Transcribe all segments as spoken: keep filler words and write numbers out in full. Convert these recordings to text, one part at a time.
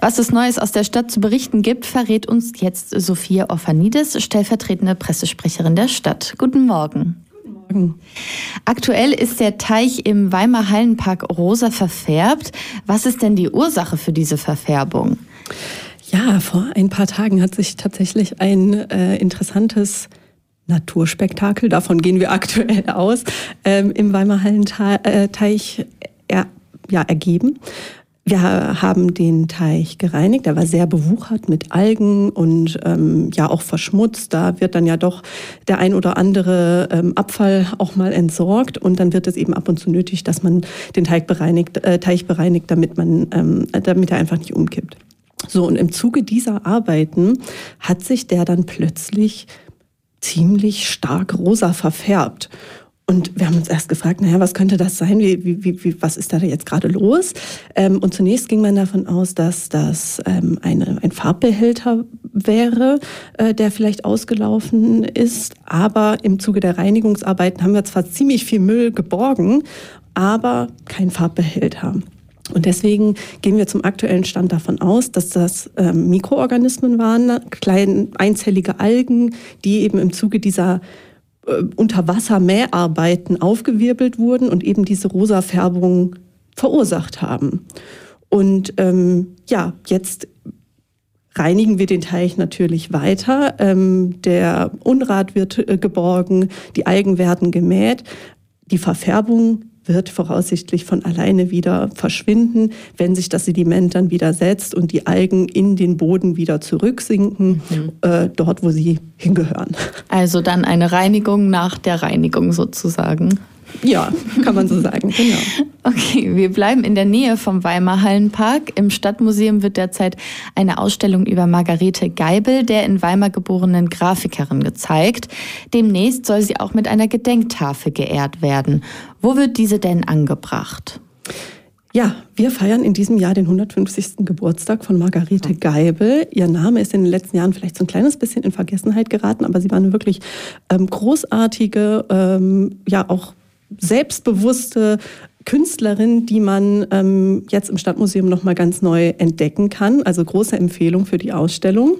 Was es Neues aus der Stadt zu berichten gibt, verrät uns jetzt Sophia Orphanidis, stellvertretende Pressesprecherin der Stadt. Guten Morgen. Guten Morgen. Aktuell ist der Teich im Weimar Hallenpark rosa verfärbt. Was ist denn die Ursache für diese Verfärbung? Ja, vor ein paar Tagen hat sich tatsächlich ein äh, interessantes Naturspektakel, davon gehen wir aktuell aus, ähm, im Weimar Hallenteich er, ja, ergeben. Wir haben den Teich gereinigt, der war sehr bewuchert mit Algen und ähm, ja auch verschmutzt. Da wird dann ja doch der ein oder andere ähm, Abfall auch mal entsorgt und dann wird es eben ab und zu nötig, dass man den Teich bereinigt, äh, Teich bereinigt, damit man, ähm, damit er einfach nicht umkippt. So, und im Zuge dieser Arbeiten hat sich der dann plötzlich ziemlich stark rosa verfärbt. Und wir haben uns erst gefragt, naja, was könnte das sein? Wie, wie, wie, was ist da jetzt gerade los? Ähm, und zunächst ging man davon aus, dass das ähm, eine, ein Farbbehälter wäre, äh, der vielleicht ausgelaufen ist. Aber im Zuge der Reinigungsarbeiten haben wir zwar ziemlich viel Müll geborgen, aber kein Farbbehälter. Und deswegen gehen wir zum aktuellen Stand davon aus, dass das ähm, Mikroorganismen waren, kleine einzellige Algen, die eben im Zuge dieser äh, Unterwassermäharbeiten aufgewirbelt wurden und eben diese rosa Färbung verursacht haben. Und ähm, ja, jetzt reinigen wir den Teich natürlich weiter. Ähm, der Unrat wird äh, geborgen, die Algen werden gemäht, die Verfärbung wird voraussichtlich von alleine wieder verschwinden, wenn sich das Sediment dann wieder setzt und die Algen in den Boden wieder zurücksinken, mhm. äh, dort, wo sie hingehören. Also dann eine Reinigung nach der Reinigung sozusagen. Ja, kann man so sagen, genau. Okay, wir bleiben in der Nähe vom Weimar Hallenpark. Im Stadtmuseum wird derzeit eine Ausstellung über Margarete Geibel, der in Weimar geborenen Grafikerin, gezeigt. Demnächst soll sie auch mit einer Gedenktafel geehrt werden. Wo wird diese denn angebracht? Ja, wir feiern in diesem Jahr den hundertfünfzigsten Geburtstag von Margarete Geibel. Ihr Name ist in den letzten Jahren vielleicht so ein kleines bisschen in Vergessenheit geraten, aber sie war eine wirklich ähm, großartige, ähm, ja auch selbstbewusste Künstlerin, die man ähm, jetzt im Stadtmuseum noch mal ganz neu entdecken kann. Also große Empfehlung für die Ausstellung.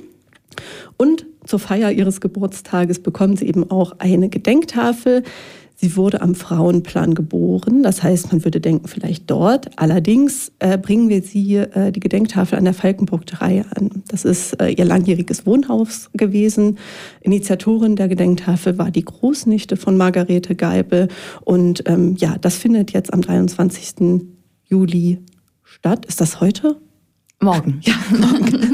Und zur Feier ihres Geburtstages bekommt sie eben auch eine Gedenktafel. Sie wurde am Frauenplan geboren, das heißt, man würde denken, vielleicht dort. Allerdings äh, bringen wir sie äh, die Gedenktafel an der Falkenburg drei an. Das ist äh, ihr langjähriges Wohnhaus gewesen. Initiatorin der Gedenktafel war die Großnichte von Margarete Geibel. Und ähm, ja, das findet jetzt am dreiundzwanzigsten Juli statt. Ist das heute? Morgen. Ja, morgen.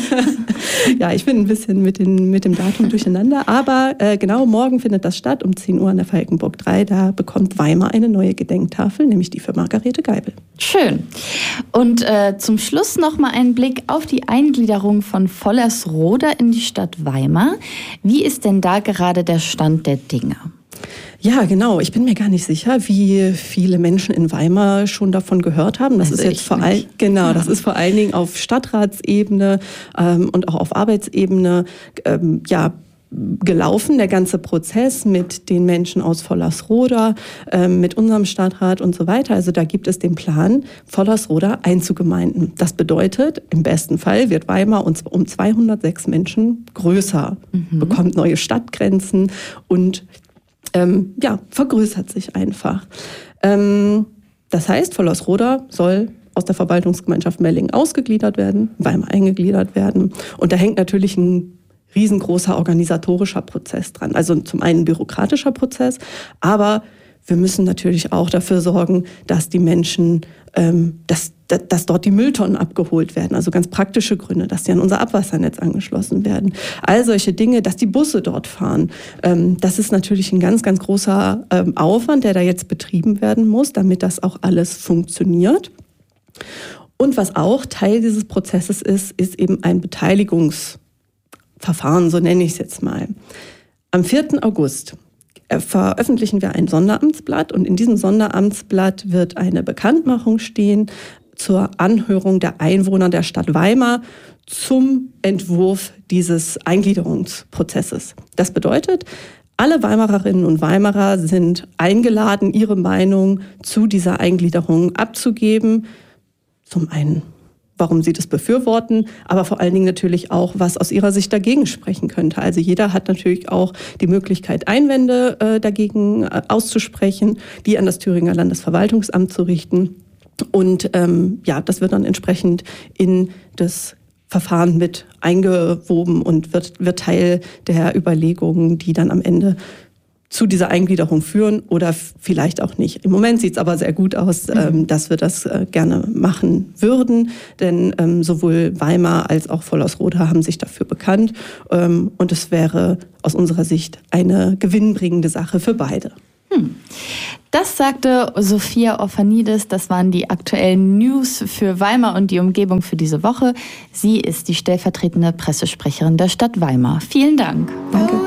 Ja, ich bin ein bisschen mit, den, mit dem Datum durcheinander, aber äh, genau morgen findet das statt, um zehn Uhr an der Falkenburg drei. Da bekommt Weimar eine neue Gedenktafel, nämlich die für Margarete Geibel. Schön. Und äh, zum Schluss noch mal ein Blick auf die Eingliederung von Vollersroda in die Stadt Weimar. Wie ist denn da gerade der Stand der Dinge? Ja, genau. Ich bin mir gar nicht sicher, wie viele Menschen in Weimar schon davon gehört haben. Das also ist jetzt vor allem, genau, das ist vor allen Dingen auf Stadtratsebene ähm, und auch auf Arbeitsebene ähm, ja, gelaufen, der ganze Prozess mit den Menschen aus Vollersroda, ähm, mit unserem Stadtrat und so weiter. Also da gibt es den Plan, Vollersroda einzugemeinden. Das bedeutet, im besten Fall wird Weimar um zweihundertsechs Menschen größer, mhm. bekommt neue Stadtgrenzen und Ähm, ja, vergrößert sich einfach. Ähm, das heißt, Vollersroda soll aus der Verwaltungsgemeinschaft Mellingen ausgegliedert werden, Weimar eingegliedert werden. Und da hängt natürlich ein riesengroßer organisatorischer Prozess dran. Also zum einen ein bürokratischer Prozess, aber wir müssen natürlich auch dafür sorgen, dass die Menschen, ähm, dass, dass dort die Mülltonnen abgeholt werden. Also ganz praktische Gründe, dass die an unser Abwassernetz angeschlossen werden. All solche Dinge, dass die Busse dort fahren. Ähm, das ist natürlich ein ganz, ganz großer ähm, Aufwand, der da jetzt betrieben werden muss, damit das auch alles funktioniert. Und was auch Teil dieses Prozesses ist, ist eben ein Beteiligungsverfahren, so nenne ich es jetzt mal. Am vierten August veröffentlichen wir ein Sonderamtsblatt und in diesem Sonderamtsblatt wird eine Bekanntmachung stehen zur Anhörung der Einwohner der Stadt Weimar zum Entwurf dieses Eingliederungsprozesses. Das bedeutet, alle Weimarerinnen und Weimarer sind eingeladen, ihre Meinung zu dieser Eingliederung abzugeben. Zum einen warum sie das befürworten, aber vor allen Dingen natürlich auch, was aus ihrer Sicht dagegen sprechen könnte. Also jeder hat natürlich auch die Möglichkeit, Einwände äh, dagegen äh, auszusprechen, die an das Thüringer Landesverwaltungsamt zu richten. Und ähm, ja, das wird dann entsprechend in das Verfahren mit eingewoben und wird, wird Teil der Überlegungen, die dann am Ende zu dieser Eingliederung führen oder vielleicht auch nicht. Im Moment sieht es aber sehr gut aus, mhm. ähm, dass wir das äh, gerne machen würden, denn ähm, sowohl Weimar als auch Vollersrode haben sich dafür bekannt ähm, und es wäre aus unserer Sicht eine gewinnbringende Sache für beide. Hm. Das sagte Sophia Orphanidis. Das waren die aktuellen News für Weimar und die Umgebung für diese Woche. Sie ist die stellvertretende Pressesprecherin der Stadt Weimar. Vielen Dank. Danke.